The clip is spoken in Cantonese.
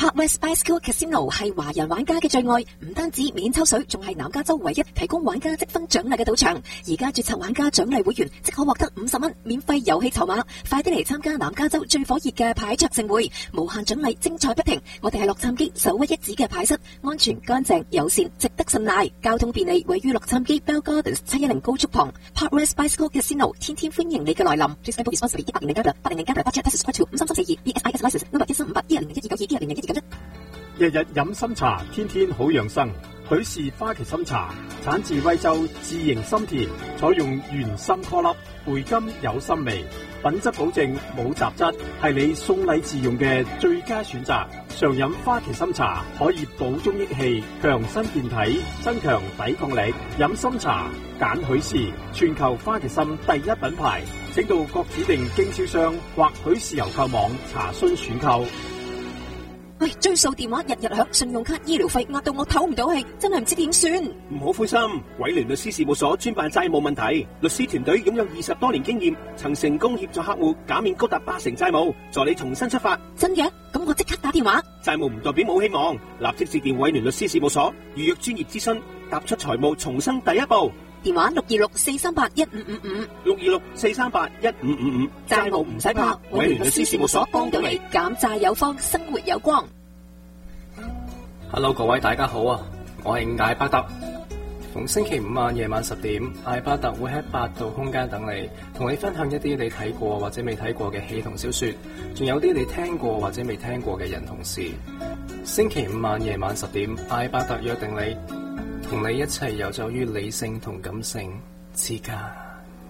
ParkWest Bicycle Casino 係華人玩家嘅最愛，唔單止免抽水，仲係南加州唯一提供玩家積分獎勵嘅賭場。而家註冊玩家獎勵會員即可獲得50蚊免費遊戲籌碼，快啲嚟參加南加州最火熱嘅牌桌盛會，無限獎勵精彩不停。我哋係洛杉磯首屈一指嘅牌室，安全乾淨友善，值得信賴，交通便利，位於洛杉磯 Bell Gardens 710高速旁。ParkWest Bicycle Casino 天天歡迎你嘅來臨。Please book responsibly 1800 budget taxes to 5342 BSIS license number 13521011291。 日日飲深茶，天天好養生。許氏花旗參茶產自威州，自營深甜，採用原深顆粒，回甘有深味，品質保證冇雜質，係你送禮自用嘅最佳選擇。常飲花旗參茶可以補中益氣，強身健體，增強抵抗力。飲深茶揀許氏，全球花旗參第一品牌，請到各指定經銷商或許氏郵購網查詢選購。 喂，追數電話日日響，信用卡醫療費壓到我唞唔到氣，真係唔知點算。 唔好灰心，偉聯律師事務所專辦債務問題，律師團隊擁有20多年經驗，曾成功協助客戶減免高達80%債務，助你重新出發。 真嘅？咁我即刻打電話。 債務唔代表冇希望，立即致電偉聯律師事務所，預約專業諮詢，踏出財務重生第一步。 電話626-438-1555 626-438-1555， 債務唔使怕，偉聯律師事務所幫到你，減債有方，生活有光。 Hello， 各位大家好啊，我係艾巴特。逢星期五晚夜晚10點，艾巴特會喺8度空間等你，同你分享一啲你睇過或者未睇過嘅戲同小說，仲有啲你聽過或者未聽過嘅人同事。星期五晚夜晚10點，艾巴特約定你，同你一齊遊走於理性同感性之間。